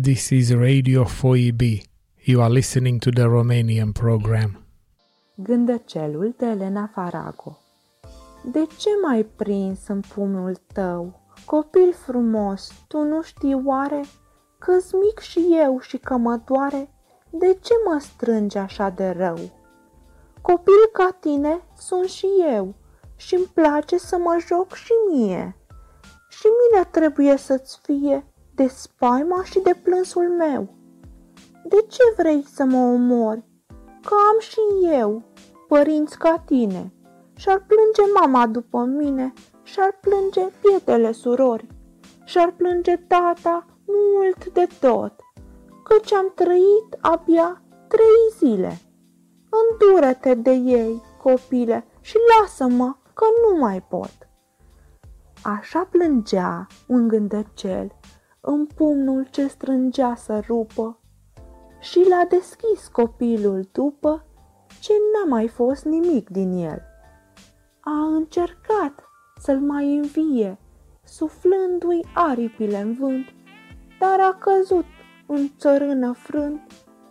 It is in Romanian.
This is Radio 4EB. You are listening to the Romanian program. Gândăcelul de Elena Farago. De ce m-ai prins în pumnul tău, copil frumos, tu nu știi oare că-s mic și eu și că mă doare? De ce mă strângi așa de rău? Copil ca tine sunt și eu și-mi place să mă joc și mie. Și mine trebuie să-ți fie de spaima și de plânsul meu. De ce vrei să mă omori? Că am și eu părinți ca tine. Și-ar plânge mama după mine, și-ar plânge bietele surori, și-ar plânge tata mult de tot, căci am trăit abia 3 zile. Îndură-te de ei, copile, și lasă-mă că nu mai pot. Așa plângea un gândăcel în pumnul ce strângea să rupă și l-a deschis copilul după ce n-a mai fost nimic din el. A încercat să-l mai învie, suflându-i aripile în vânt, dar a căzut în țărână frânt